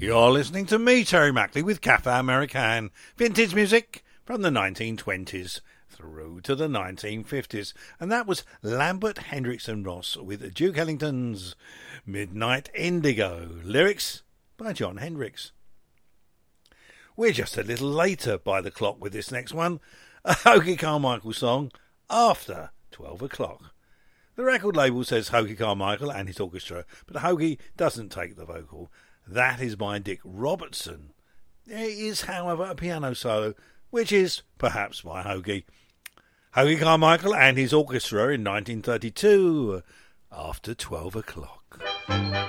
You're listening to me, Terry Mackley, with Cafe American. Vintage music from the 1920s through to the 1950s. And that was Lambert, Hendricks and Ross with Duke Ellington's Midnight Indigo. Lyrics by John Hendricks. We're just a little later by the clock with this next one. A Hoagy Carmichael song, After 12 o'clock. The record label says Hoagy Carmichael and his orchestra, but Hoagy doesn't take the vocal. That is by Dick Robertson. There is, however, a piano solo, which is perhaps by Hoagy. Hoagy Carmichael and his orchestra in 1932, After 12 o'clock.